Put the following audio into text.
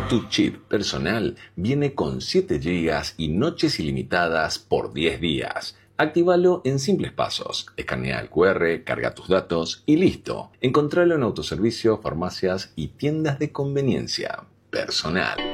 Tu chip personal viene con 7 GB y noches ilimitadas por 10 días. Actívalo en simples pasos. Escanea el QR, carga tus datos y listo. Encontralo en autoservicio, farmacias y tiendas de conveniencia. Personal.